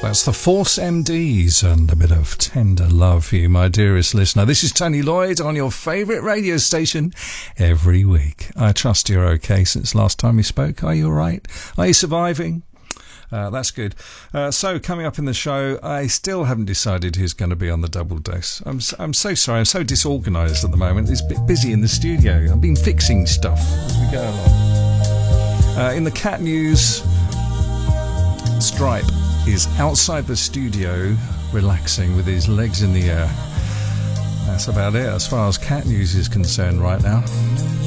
That's the Force MDs and a bit of tender love for you, my dearest listener. This is Tony Lloyd on your favourite radio station every week. I trust you're okay since last time we spoke. Are you all right? Are you surviving? That's good. So coming up in the show, I still haven't decided who's going to be on the double dose. I'm so sorry. I'm so disorganised at the moment. It's a bit busy in the studio. I've been fixing stuff as we go along. In the cat news, Stripe is outside the studio relaxing with his legs in the air. That's about it as far as cat news is concerned right now.